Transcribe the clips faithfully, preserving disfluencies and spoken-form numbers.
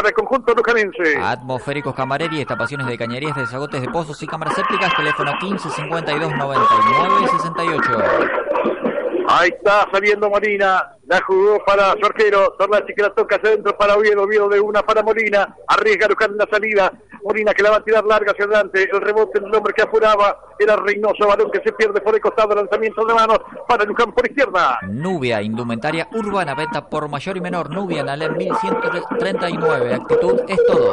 para el conjunto lujanense. Atmosféricos Camareri, estapaciones de cañerías, desagotes de pozos y cámaras sépticas. Teléfono quince cincuenta y dos noventa y nueve sesenta y ocho. Ahí está saliendo Molina, la jugó para su arquero, Torlachi que la toca hacia adentro para Oviedo, Oviedo de una para Molina, arriesga Luján en la salida, Molina que la va a tirar larga hacia adelante, el rebote del hombre que apuraba era Reynoso, balón que se pierde por el costado, lanzamiento de manos para Luján por izquierda. Nubia, indumentaria urbana, venta por mayor y menor. Nubia en Alem mil ciento treinta y nueve, actitud es todo.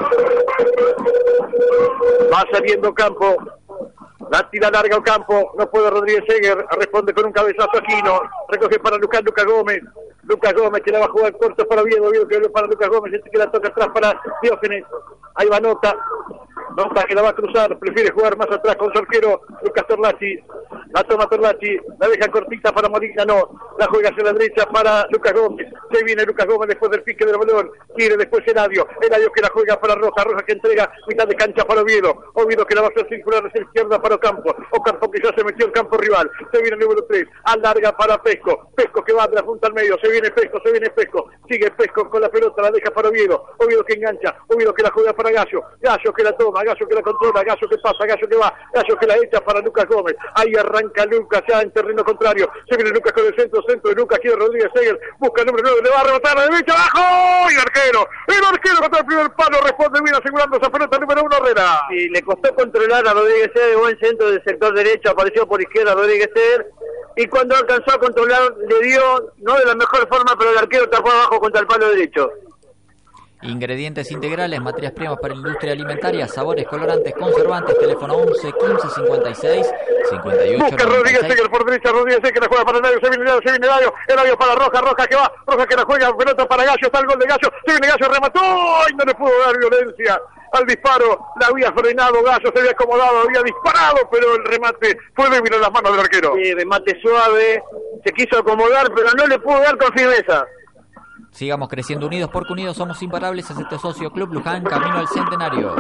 Va saliendo Campo. La tira larga Ocampo, no puede Rodríguez Seger, responde con un cabezazo Aquino, recoge para Lucas, Lucas Gómez, Lucas Gómez que la va a jugar corto para Oviedo, Oviedo que para Lucas Gómez, este que la toca atrás para Diógenes, ahí va Nota, Nota que la va a cruzar, prefiere jugar más atrás con su arquero Lucas Torlachi, la toma Torlachi, la deja cortita para Molina, no, la juega hacia la derecha para Lucas Gómez, se viene Lucas Gómez después del pique del balón, quiere después Eladio, Eladio que la juega para Roja, Roja que entrega mitad de cancha para Oviedo, Oviedo que la va a hacer circular hacia la izquierda para Ocampo, Ocampo que ya se metió en campo rival, se viene el número tres, alarga para Pesco, Pesco que va de la punta al medio, se viene Pesco, se viene Pesco, sigue Pesco con la pelota, la deja para Oviedo, Oviedo que engancha, Oviedo que la juega para Gallo, Gallo que la toma, Gallo que la controla, Gallo que pasa, Gallo que va, Gallo que la echa para Lucas Gómez, ahí arranca Lucas ya en terreno contrario, se viene Lucas con el centro, centro de Lucas, quiere Rodríguez Seger, busca el número nueve, le va a rebotar a la derecha, abajo, y el arquero, el arquero contra el primer palo, responde bien asegurando esa pelota número uno Herrera. Y le costó controlar a Rodríguez Seger, buen centro del sector derecho, apareció por izquierda Rodríguez Seger, y cuando alcanzó a controlar le dio, no de la mejor forma, pero el arquero tapó abajo contra el palo derecho. Ingredientes integrales, materias primas para la industria alimentaria, sabores, colorantes, conservantes. Teléfono once quince cincuenta y seis cincuenta y ocho. Busca Rodríguez Seger por derecha, Rodríguez Seger que la juega para Eladio, se viene Eladio, se viene Eladio, Eladio para Roja, Roja que va, Roja que la juega, pelota para Gallo, está el gol de Gallo, se viene Gallo, remató y no le pudo dar violencia al disparo, la había frenado Gallo, se había acomodado, había disparado, pero el remate fue débil en las manos del arquero. Sí, remate suave, se quiso acomodar, pero no le pudo dar con firmeza. Sigamos creciendo unidos porque unidos somos imparables. Es este socio Club Luján, camino al centenario.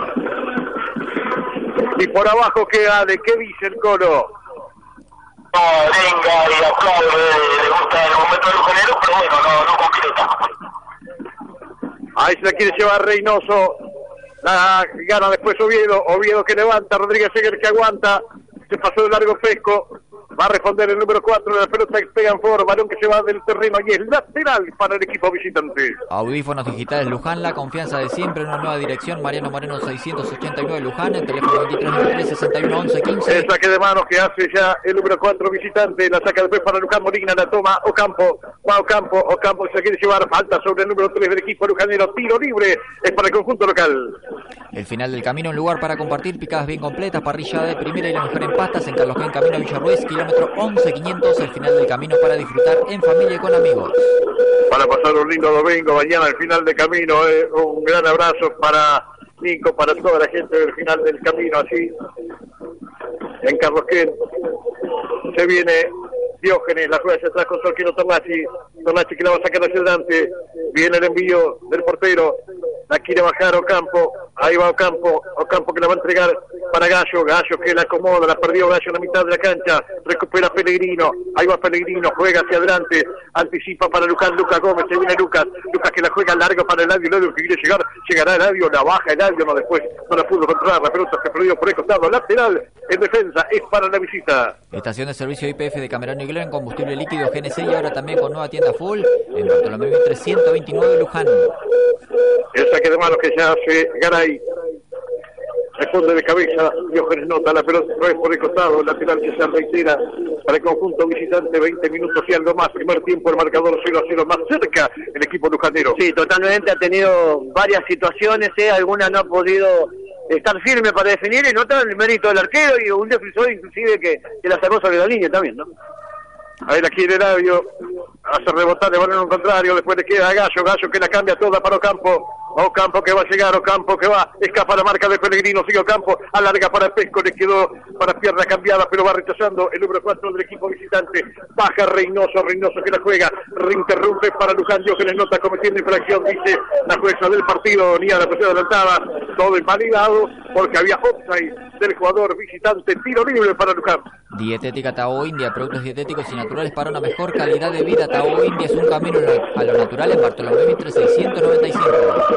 Y por abajo queda de qué dice el coro. No, venga y aplaude, le gusta el momento de lujanero, pero bueno, no, no concreta. Ahí se la quiere llevar Reynoso, la gana después Oviedo, Oviedo que levanta, Rodríguez Seger que aguanta, se pasó de largo Pesco. Va a responder el número cuatro de la pelota que pega en favor, balón que se va del terreno y es lateral para el equipo visitante. Audífonos digitales Luján, la confianza de siempre en una nueva dirección. Mariano Moreno seiscientos ochenta y nueve Luján, el teléfono veintitrés noventa y tres sesenta y uno once quince. El saque de manos que hace ya el número cuatro visitante, la saca después para Luján, Molina la toma Ocampo, va Ocampo, Ocampo se quiere llevar, falta sobre el número tres del equipo lujanero, tiro libre, es para el conjunto local. El final del camino, un lugar para compartir, picadas bien completas, parrilla de primera y la mejor en pastas en Carlos Gen, camino a Villarruiz, kilómetro once quinientos, el final del camino para disfrutar en familia y con amigos. Para pasar un lindo domingo, mañana el final de camino, eh, un gran abrazo para Nico, para toda la gente del final del camino, así en Carlos Gen, se viene Diógenes, la juega hacia atrás con su arquero Torlachi, Torlachi que la va a sacar hacia adelante, viene el envío del portero, la quiere bajar Ocampo, ahí va Ocampo, Ocampo que la va a entregar para Gallo, Gallo que la acomoda, la perdió Gallo en la mitad de la cancha, recupera Pellegrino, ahí va Pellegrino, juega hacia adelante, anticipa para Luján, Lucas Gómez, se viene Lucas, Lucas que la juega largo para Eladio, Eladio que quiere llegar, llegará Eladio, la baja Eladio, no después, no la pudo controlar, la pelota que perdió por el costado, lateral, en defensa, es para la visita. Estación de servicio I P F de Camerano y Glen, combustible líquido G N C y ahora también con nueva tienda full en Bartolomé trescientos veintinueve Luján. El saque de manos que ya hace Garay. Responde de cabeza, Diógenes Nota, la pelota no es por el costado, el lateral que se reitera para el conjunto visitante, veinte minutos y algo más, primer tiempo, el marcador cero a cero, más cerca el equipo lujanero. Sí, totalmente, ha tenido varias situaciones, ¿eh? Alguna no ha podido estar firme para definir, y nota el mérito del arquero y un defensor inclusive que, que la sacó sobre la línea también, ¿no? Ahí la quiere Eladio, hace rebotar de balón contrario, después le queda a Gallo, Gallo que la cambia toda para Ocampo, Ocampo que va a llegar, Ocampo que va, escapa la marca de Pellegrino, sigue Ocampo, alarga para Pesco, le quedó para pierna cambiada, pero va rechazando el número cuatro del equipo visitante, baja Reynoso, Reynoso que la juega, reinterrumpe para Luján, Diógenes Nota cometiendo infracción, dice la jueza del partido, ni a la posición adelantada, todo invalidado, porque había offside del jugador visitante, tiro libre para Luján. Dietética Tao India, productos dietéticos y naturales para una mejor calidad de vida. Tao India es un camino a lo natural en Bartolomé Mitre seiscientos noventa y cinco.